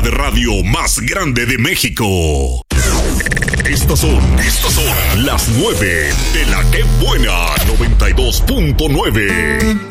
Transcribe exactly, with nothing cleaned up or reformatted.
de radio más grande de México. Estas son, estas son las nueve de la Que Buena noventa y dos punto nueve.